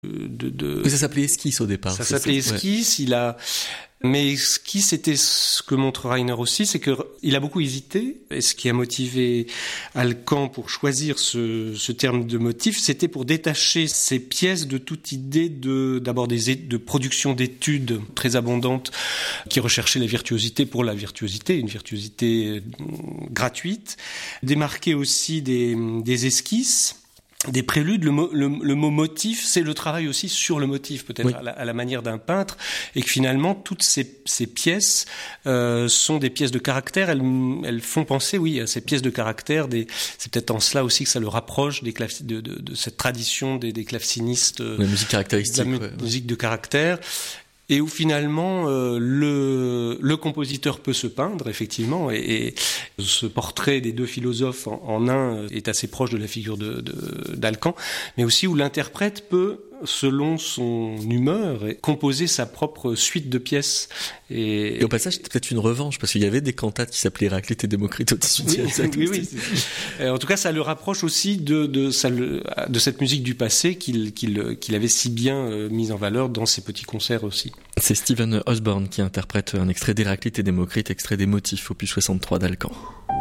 Mais ça s'appelait Esquisse au départ. Ça s'appelait Esquisse. Ouais. Mais Esquisse, c'était ce que montre Rainer aussi, c'est que il a beaucoup hésité. Et ce qui a motivé Alcan pour choisir ce terme de motif, c'était pour détacher ces pièces de toute idée d'abord de production d'études très abondantes qui recherchaient la virtuosité pour la virtuosité, une virtuosité gratuite. Démarquer aussi des esquisses, des préludes. Le mot motif, c'est le travail aussi sur le motif, peut-être oui. à la manière d'un peintre, et que finalement toutes ces pièces sont des pièces de caractère. Elles font penser, oui, à ces pièces de caractère. C'est peut-être en cela aussi que ça le rapproche de cette tradition des clavecinistes, la musique caractéristique, de la musique de caractère. Et où finalement le compositeur peut se peindre, effectivement, et ce portrait des deux philosophes en un est assez proche de la figure d'Alcan, mais aussi où l'interprète peut, selon son humeur, composer sa propre suite de pièces. Et au passage, c'était peut-être une revanche, parce qu'il y avait des cantates qui s'appelaient Héraclite et Démocrite au XVIIIe siècle. Oui. En tout cas, ça le rapproche aussi de cette musique du passé qu'il avait si bien mise en valeur dans ses petits concerts aussi. C'est Stephen Osborne qui interprète un extrait d'Héraclite et Démocrite, extrait des motifs, opus 63 d'Alcan.